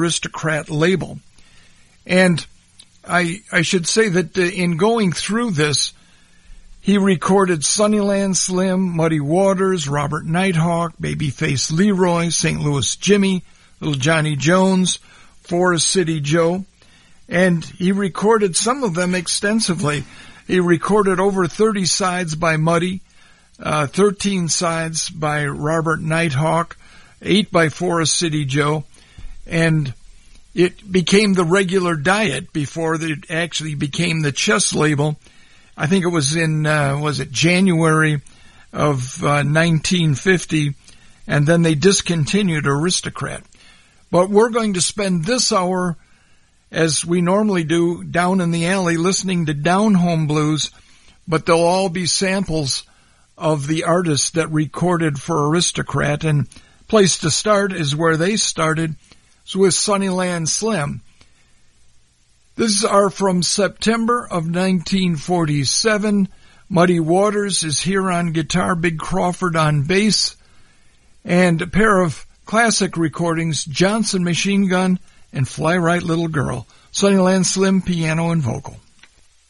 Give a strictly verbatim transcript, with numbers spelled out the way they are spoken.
Aristocrat label. And I I should say that uh, in going through this, he recorded Sunnyland Slim, Muddy Waters, Robert Nighthawk, Babyface Leroy, Saint Louis Jimmy, Little Johnny Jones, Forest City Joe, and he recorded some of them extensively. He recorded over thirty sides by Muddy, uh, thirteen sides by Robert Nighthawk, eight by Forest City Joe, and it became the regular diet before it actually became the Chess label. I think it was in, uh, was it January of uh, nineteen fifty, and then they discontinued Aristocrat. But we're going to spend this hour, as we normally do, down in the alley listening to Down Home Blues, but they'll all be samples of the artists that recorded for Aristocrat. And place to start is where they started, is with Sunnyland Slim. These are from September of nineteen forty-seven. Muddy Waters is here on guitar, Big Crawford on bass, and a pair of classic recordings, Johnson Machine Gun and Fly Right Little Girl. Sunnyland Slim, piano and vocal.